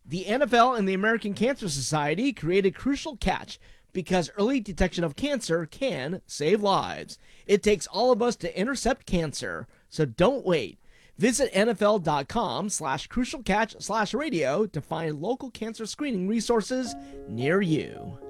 The NFL and the American Cancer Society created Crucial Catch because early detection of cancer can save lives. It takes all of us to intercept cancer, so don't wait. Visit NFL.com/crucialcatch/radio to find local cancer screening resources near you.